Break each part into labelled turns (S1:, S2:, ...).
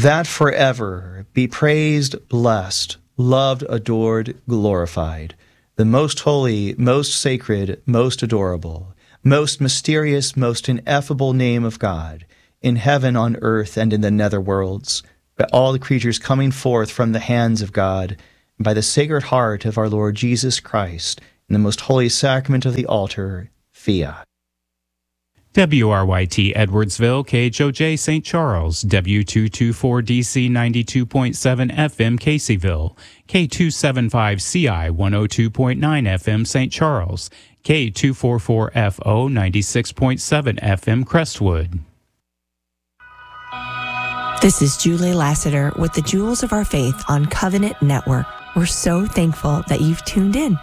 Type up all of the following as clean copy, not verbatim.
S1: that forever be praised, blessed, loved, adored, glorified, the most holy, most sacred, most adorable, most mysterious, most ineffable name of God, in heaven, on earth, and in the nether worlds, by all the creatures coming forth from the hands of God, and by the Sacred Heart of our Lord Jesus Christ, in the most holy sacrament of the altar, Fiat.
S2: WRYT Edwardsville, KHOJ St. Charles, W224DC 92.7 FM Caseyville, K275CI 102.9 FM St. Charles, K244FO 96.7 FM Crestwood.
S3: This is Julie Lassiter with the Jewels of Our Faith on Covenant Network. We're so thankful that you've tuned in.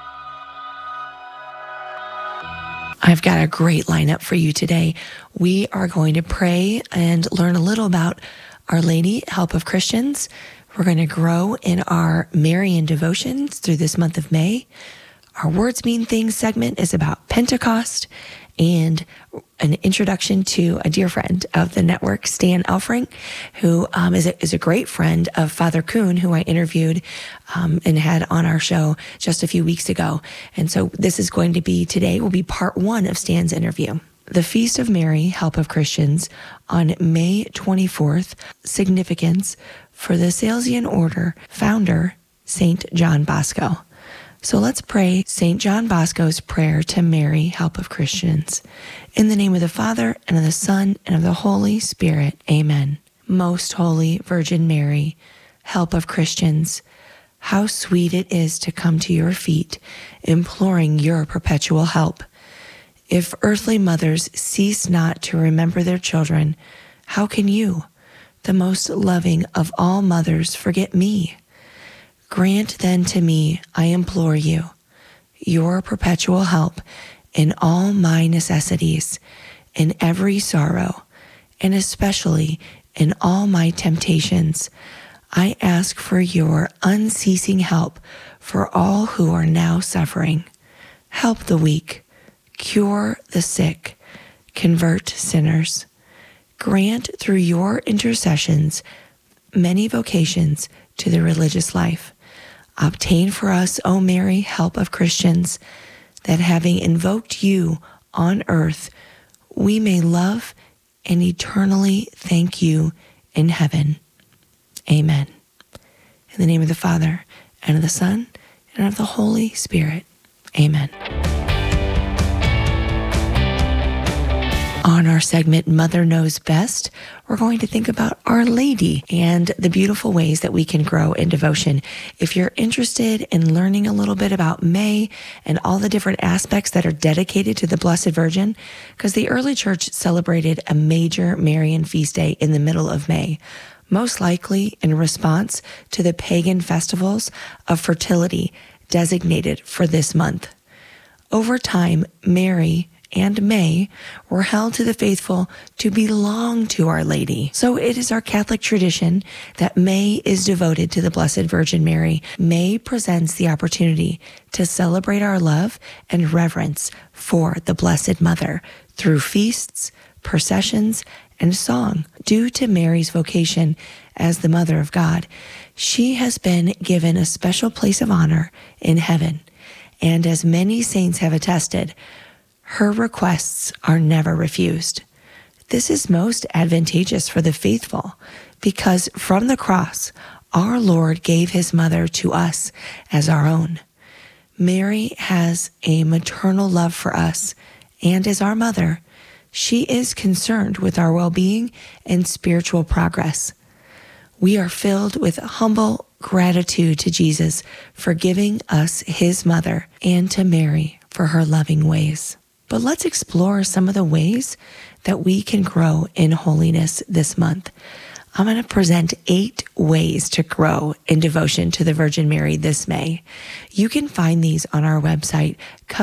S3: I've got a great lineup for you today. We are going to pray and learn a little about Our Lady, Help of Christians. We're going to grow in our Marian devotions through this month of May. Our Words Mean Things segment is about Pentecost, and an introduction to a dear friend of the network, Stan Elfring, who is a great friend of Father Kuhn, who I interviewed and had on our show just a few weeks ago. And so this is going to be, today will be part one of Stan's interview. The Feast of Mary, Help of Christians, on May 24th, significance for the Salesian Order founder, St. John Bosco. So let's pray St. John Bosco's prayer to Mary, Help of Christians. In the name of the Father, and of the Son, and of the Holy Spirit. Amen. Most Holy Virgin Mary, Help of Christians, how sweet it is to come to your feet, imploring your perpetual help. If earthly mothers cease not to remember their children, how can you, the most loving of all mothers, forget me? Grant then to me, I implore you, your perpetual help in all my necessities, in every sorrow, and especially in all my temptations. I ask for your unceasing help for all who are now suffering. Help the weak, cure the sick, convert sinners. Grant through your intercessions many vocations to the religious life. Obtain for us, O Mary, Help of Christians, that having invoked you on earth, we may love and eternally thank you in heaven. Amen. In the name of the Father, and of the Son, and of the Holy Spirit. Amen. On our segment, Mother Knows Best, we're going to think about Our Lady and the beautiful ways that we can grow in devotion. If you're interested in learning a little bit about May and all the different aspects that are dedicated to the Blessed Virgin, because the early church celebrated a major Marian feast day in the middle of May, most likely in response to the pagan festivals of fertility designated for this month. Over time, Mary and May were held to the faithful to belong to Our Lady. So it is our Catholic tradition that May is devoted to the Blessed Virgin Mary. May presents the opportunity to celebrate our love and reverence for the Blessed Mother through feasts, processions, and song. Due to Mary's vocation as the Mother of God, she has been given a special place of honor in heaven. And as many saints have attested, her requests are never refused. This is most advantageous for the faithful because from the cross, our Lord gave his mother to us as our own. Mary has a maternal love for us, and as our mother, she is concerned with our well-being and spiritual progress. We are filled with humble gratitude to Jesus for giving us his mother and to Mary for her loving ways. But let's explore some of the ways that we can grow in holiness this month. I'm going to present 8 ways to grow in devotion to the Virgin Mary this May. You can find these on our website,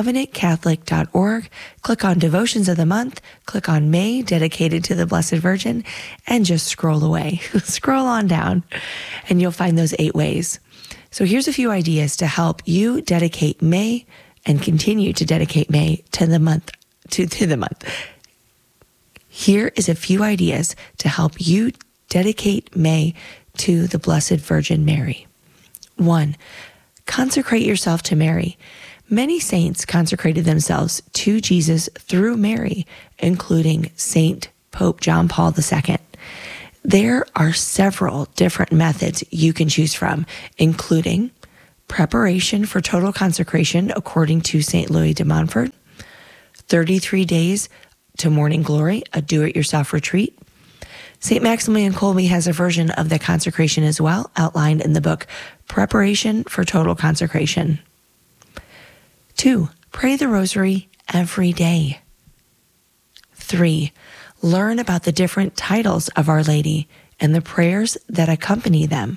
S3: covenantcatholic.org. Click on Devotions of the Month, click on May, dedicated to the Blessed Virgin, and just scroll away. Scroll on down, and you'll find those 8 ways. So here's a few ideas to help you dedicate May and continue to dedicate May to the month. Here is a few ideas to help you dedicate May to the Blessed Virgin Mary. 1. Consecrate yourself to Mary. Many saints consecrated themselves to Jesus through Mary, including Saint Pope John Paul II. There are several different methods you can choose from, including preparation for total consecration according to St. Louis de Montfort, 33 days to morning glory, a do-it-yourself retreat. St. Maximilian Kolbe has a version of the consecration as well, outlined in the book Preparation for Total Consecration. 2. Pray the rosary every day. 3. Learn about the different titles of Our Lady and the prayers that accompany them.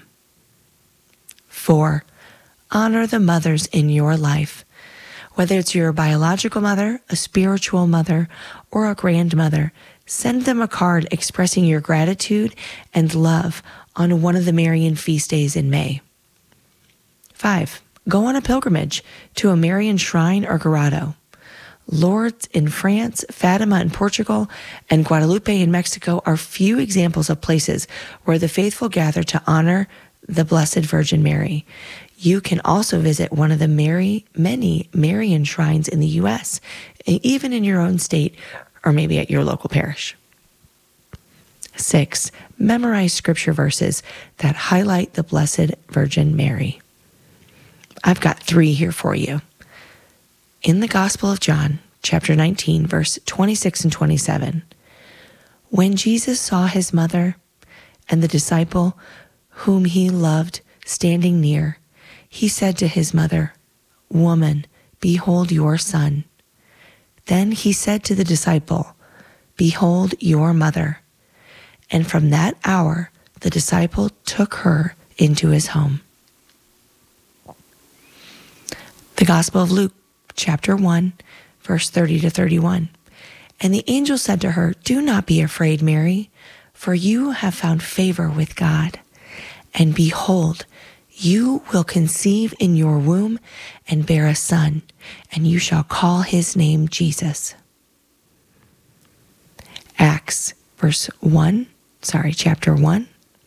S3: 4. Honor the mothers in your life. Whether it's your biological mother, a spiritual mother, or a grandmother, send them a card expressing your gratitude and love on one of the Marian feast days in May. 5. Go on a pilgrimage to a Marian shrine or grotto. Lourdes in France, Fatima in Portugal, and Guadalupe in Mexico are few examples of places where the faithful gather to honor the Blessed Virgin Mary. You can also visit one of the many Marian shrines in the U.S., even in your own state or maybe at your local parish. 6. Memorize scripture verses that highlight the Blessed Virgin Mary. I've got 3 here for you. In the Gospel of John, chapter 19, verse 26 and 27, when Jesus saw his mother and the disciple whom he loved standing near, he said to his mother, "Woman, behold your son." Then he said to the disciple, "Behold your mother." And from that hour, the disciple took her into his home. The Gospel of Luke, chapter 1, verse 30 to 31. And the angel said to her, "Do not be afraid, Mary, for you have found favor with God. And behold, you will conceive in your womb and bear a son, and you shall call his name Jesus." Chapter 1.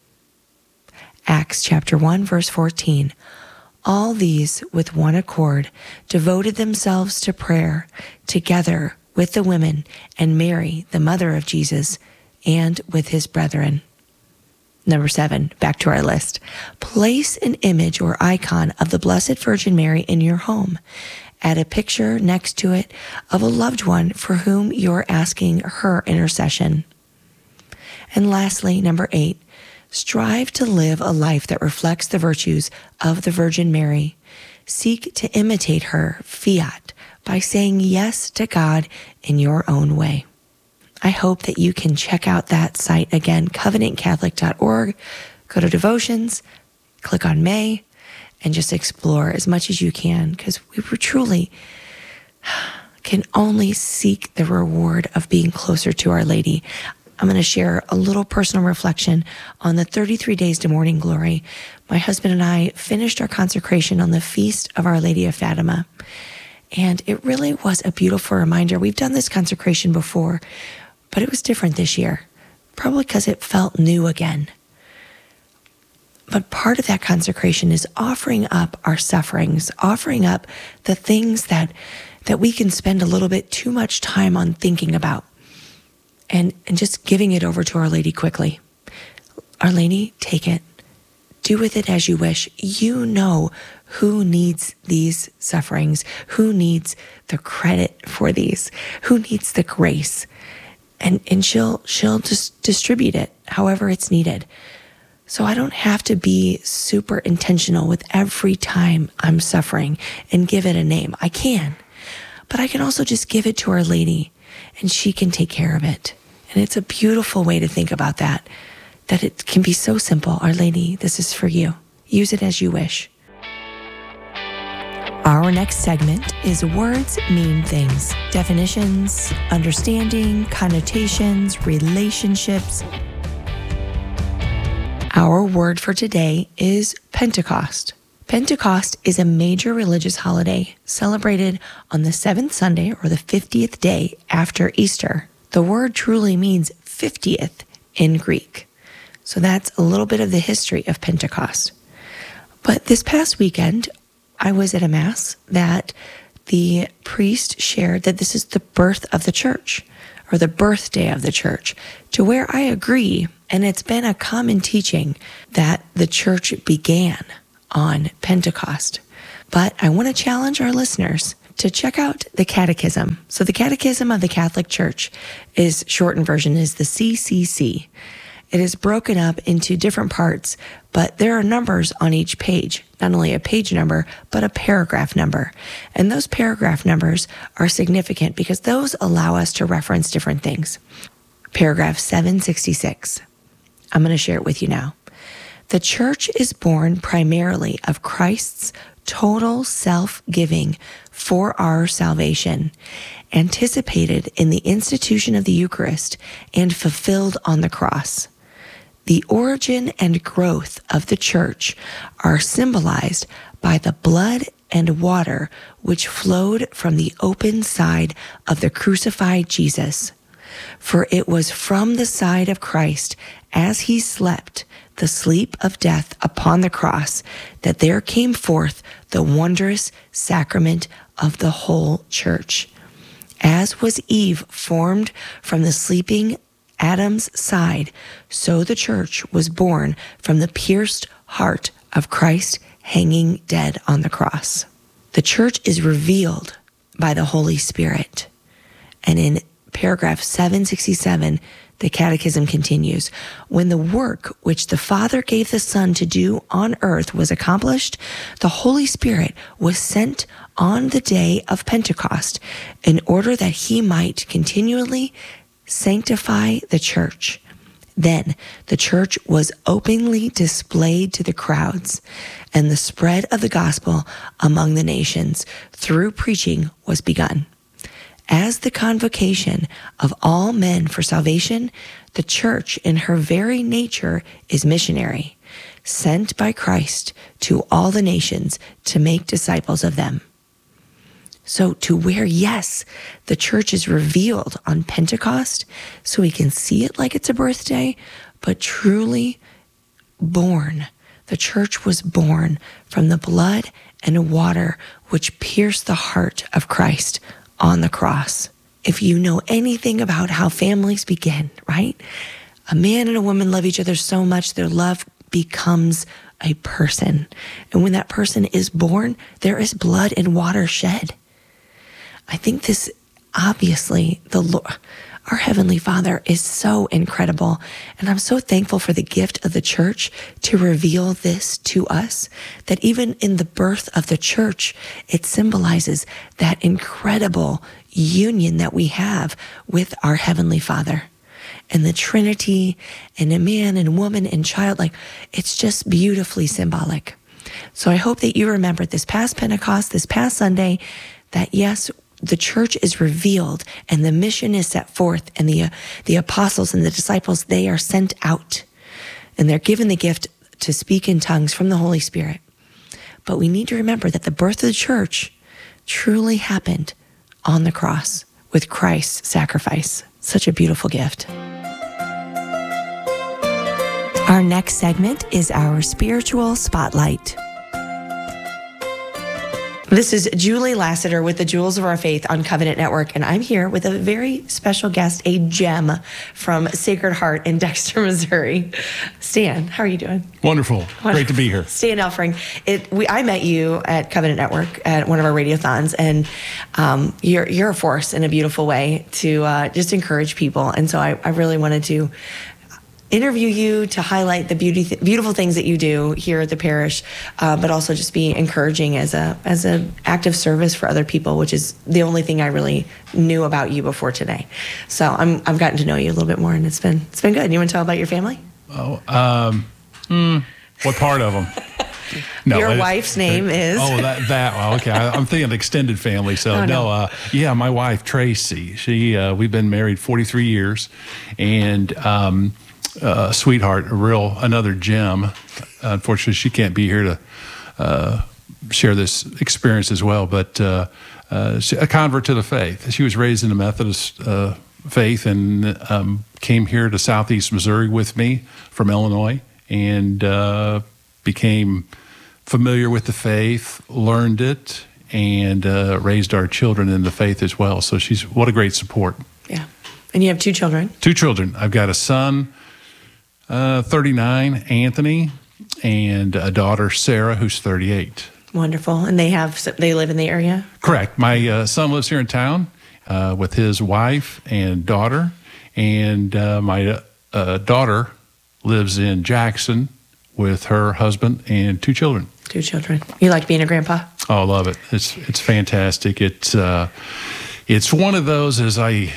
S3: Acts chapter 1, verse 14. All these, with one accord, devoted themselves to prayer, together with the women and Mary, the mother of Jesus, and with his brethren. Number 7, back to our list. Place an image or icon of the Blessed Virgin Mary in your home. Add a picture next to it of a loved one for whom you're asking her intercession. And lastly, number 8, strive to live a life that reflects the virtues of the Virgin Mary. Seek to imitate her fiat by saying yes to God in your own way. I hope that you can check out that site again, covenantcatholic.org. Go to devotions, click on May, and just explore as much as you can, because we truly can only seek the reward of being closer to Our Lady. I'm going to share a little personal reflection on the 33 days to morning glory. My husband and I finished our consecration on the feast of Our Lady of Fatima, and it really was a beautiful reminder. We've done this consecration before, but it was different this year, probably because it felt new again. But part of that consecration is offering up our sufferings, offering up the things that we can spend a little bit too much time on thinking about, and just giving it over to Our Lady quickly. Our Lady, take it. Do with it as you wish. You know who needs these sufferings, who needs the credit for these, who needs the grace. And she'll just distribute it however it's needed. So I don't have to be super intentional with every time I'm suffering and give it a name. I can, but I can also just give it to Our Lady and she can take care of it. And it's a beautiful way to think about that it can be so simple. Our Lady, this is for you. Use it as you wish. Our next segment is Words Mean Things. Definitions, understanding, connotations, relationships. Our word for today is Pentecost. Pentecost is a major religious holiday celebrated on the 7th Sunday or the 50th day after Easter. The word truly means 50th in Greek. So that's a little bit of the history of Pentecost. But this past weekend, I was at a mass that the priest shared that this is the birth of the church, or the birthday of the church, to where I agree. And it's been a common teaching that the church began on Pentecost. But I want to challenge our listeners to check out the Catechism. So the Catechism of the Catholic Church is, shortened version, is the CCC. It is broken up into different parts, but there are numbers on each page, not only a page number, but a paragraph number. And those paragraph numbers are significant because those allow us to reference different things. Paragraph 766. I'm going to share it with you now. The church is born primarily of Christ's total self-giving for our salvation, anticipated in the institution of the Eucharist and fulfilled on the cross. The origin and growth of the church are symbolized by the blood and water which flowed from the open side of the crucified Jesus. For it was from the side of Christ, as he slept the sleep of death upon the cross, that there came forth the wondrous sacrament of the whole church. As was Eve formed from the sleeping Adam's side, so the church was born from the pierced heart of Christ hanging dead on the cross. The church is revealed by the Holy Spirit. And in paragraph 767, the Catechism continues, when the work which the Father gave the Son to do on earth was accomplished, the Holy Spirit was sent on the day of Pentecost in order that he might continually sanctify the church. Then the church was openly displayed to the crowds, and the spread of the gospel among the nations through preaching was begun. As the convocation of all men for salvation, the church in her very nature is missionary, sent by Christ to all the nations to make disciples of them. So to where, yes, the church is revealed on Pentecost, so we can see it like it's a birthday, but truly born. The church was born from the blood and water which pierced the heart of Christ on the cross. If you know anything about how families begin, right? A man and a woman love each other so much, their love becomes a person. And when that person is born, there is blood and water shed. I think this, obviously, the Lord, our Heavenly Father, is so incredible. And I'm so thankful for the gift of the church to reveal this to us, that even in the birth of the church, it symbolizes that incredible union that we have with our Heavenly Father. And the Trinity, and a man and woman and child, like, it's just beautifully symbolic. So I hope that you remembered this past Pentecost, this past Sunday, that yes, the church is revealed and the mission is set forth, and the apostles and the disciples, they are sent out and they're given the gift to speak in tongues from the Holy Spirit. But we need to remember that the birth of the church truly happened on the cross with Christ's sacrifice. Such a beautiful gift. Our next segment is our spiritual spotlight. This is Julie Lassiter with the Jewels of Our Faith on Covenant Network, and I'm here with a very special guest, a gem from Sacred Heart in Dexter, Missouri. Stan, how are you doing?
S4: Wonderful. Great to be here.
S3: Stan Elfring. I met you at Covenant Network at one of our radiothons, and you're a force in a beautiful way to just encourage people. And so I really wanted to interview you to highlight the beautiful things that you do here at the parish, but also just be encouraging as an act of service for other people, which is the only thing I really knew about you before today. So I've gotten to know you a little bit more, and it's been good. You want to tell about your family?
S4: Oh, what part of them? No,
S3: your wife's name is.
S4: Oh, that. Well, okay. I'm thinking extended family. So yeah, my wife Tracy. We've been married 43 years, and sweetheart, another gem. Unfortunately, she can't be here to share this experience as well, but a convert to the faith. She was raised in a Methodist faith and came here to Southeast Missouri with me from Illinois and became familiar with the faith, learned it, and raised our children in the faith as well. So what a great support.
S3: Yeah. And you have 2 children?
S4: 2 children. I've got a son, 39, Anthony, and a daughter, Sarah, who's 38.
S3: Wonderful. And they live in the area?
S4: Correct. My son lives here in town with his wife and daughter, and my daughter lives in Jackson with her husband and 2 children.
S3: 2 children. You like being a grandpa?
S4: Oh, I love it. It's fantastic. It's one of those as I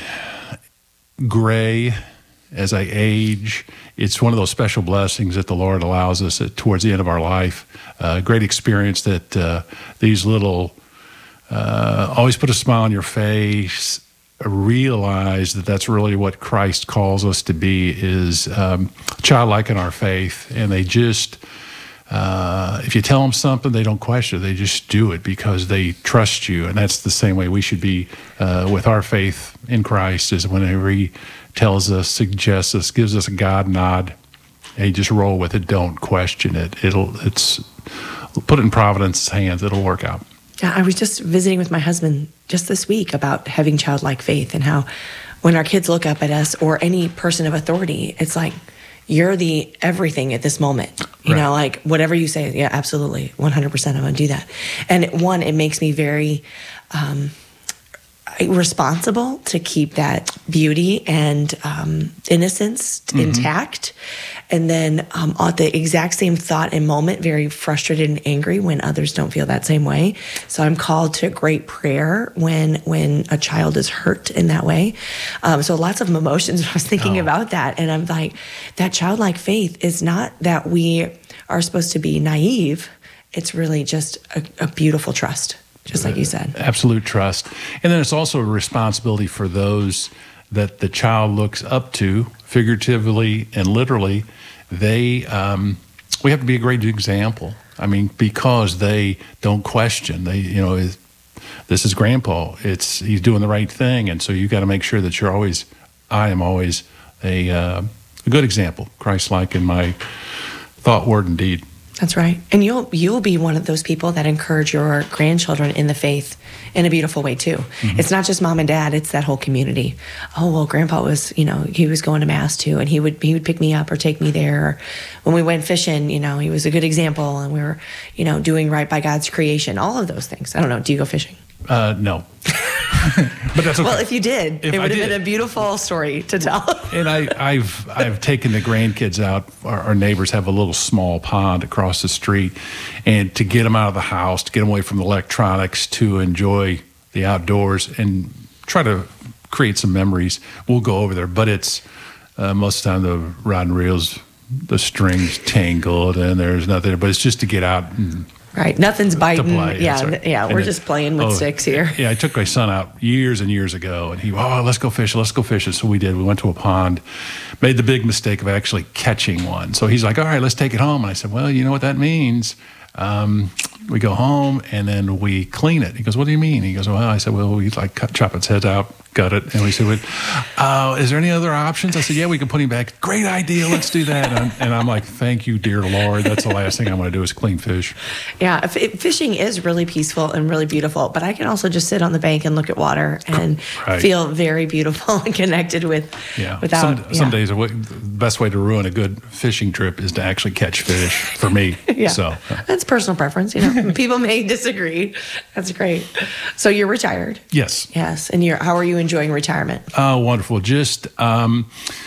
S4: age, it's one of those special blessings that the Lord allows us towards the end of our life. Great experience that these little always put a smile on your face, realize that that's really what Christ calls us to be, is childlike in our faith. And they just, if you tell them something, they don't question it. They just do it because they trust you. And that's the same way we should be with our faith in Christ, is whenever he tells us, suggests us, gives us a God nod, hey, just roll with it. Don't question it. It's put it in Providence's hands. It'll work out.
S3: Yeah, I was just visiting with my husband just this week about having childlike faith and how when our kids look up at us or any person of authority, it's like, you're the everything at this moment. You know, like whatever you say, yeah, absolutely, 100% I'm going to do that. And it makes me very responsible to keep that beauty and innocence intact. And then at the exact same thought and moment, very frustrated and angry when others don't feel that same way. So I'm called to great prayer when a child is hurt in that way. So lots of emotions. I was thinking about that. And I'm like, that childlike faith is not that we are supposed to be naive. It's really just a beautiful trust, just like you said. Absolute
S4: trust. And then it's also a responsibility for those that the child looks up to, figuratively and literally. We have to be a great example. I mean, because they don't question. This is Grandpa. He's doing the right thing, and so you got to make sure that I am always a good example, Christ-like in my thought, word, and deed.
S3: That's right. And you'll be one of those people that encourage your grandchildren in the faith in a beautiful way too. Mm-hmm. It's not just mom and dad, it's that whole community. Oh, well, Grandpa was, he was going to mass too, and he would pick me up or take me there. Or when we went fishing, he was a good example, and we were, doing right by God's creation, all of those things. I don't know. Do you go fishing?
S4: No. But that's okay.
S3: Well, if you did, it would have been a beautiful story to tell.
S4: And I've taken the grandkids out. Our neighbors have a little small pond across the street, and to get them out of the house, to get them away from the electronics, to enjoy the outdoors and try to create some memories, we'll go over there. But it's most of the time the rod and reels, the string's tangled, and there's nothing there. But it's just to get out and
S3: right. Nothing's biting.
S4: Play.
S3: Yeah. We're just playing with sticks here.
S4: Yeah. I took my son out years and years ago, and let's go fish. And so we did. We went to a pond, made the big mistake of actually catching one. So he's like, all right, let's take it home. And I said, well, you know what that means? We go home and then we clean it. He goes, what do you mean? He goes, well, I said, well, we chop its head out, gut it. And we said, is there any other options? I said, yeah, we can put him back. Great idea. Let's do that. And I'm like, thank you, dear Lord. That's the last thing I'm going to do is clean fish.
S3: Yeah. Fishing is really peaceful and really beautiful, but I can also just sit on the bank and look at water and feel very beautiful and connected with,
S4: some days the best way to ruin a good fishing trip is to actually catch fish for me.
S3: Yeah.
S4: So
S3: that's personal preference. People may disagree. That's great. So you're retired?
S4: Yes.
S3: Yes. And how are you enjoying retirement?
S4: Oh, wonderful. Just a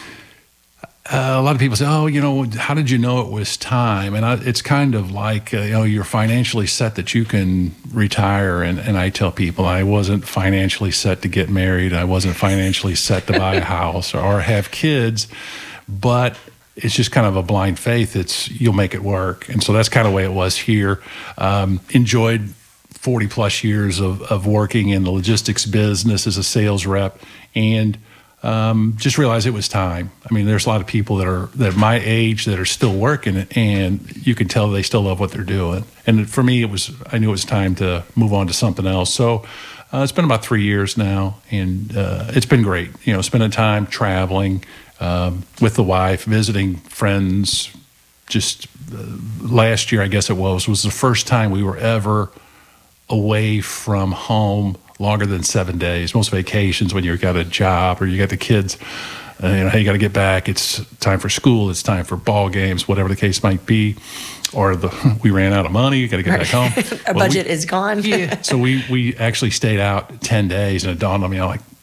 S4: lot of people say, how did you know it was time? And it's kind of like, you're financially set that you can retire. And I tell people I wasn't financially set to get married. I wasn't financially set to buy a house or have kids. But it's just kind of a blind faith. You'll make it work. And so that's kind of the way it was here. Enjoyed 40 plus years of working in the logistics business as a sales rep, and just realized it was time. I mean, there's a lot of people that are my age that are still working, and you can tell they still love what they're doing. And for me, I knew it was time to move on to something else. So It's been about 3 years now, and it's been great. Spending time traveling with the wife, visiting friends. Just last year, I guess it was the first time we were ever away from home longer than 7 days. Most vacations, when you've got a job or you got the kids, hey, you got to get back. It's time for school. It's time for ball games, whatever the case might be. Or we ran out of money. You got to get back home.
S3: Budget is gone.
S4: So we actually stayed out 10 days, and it dawned on me,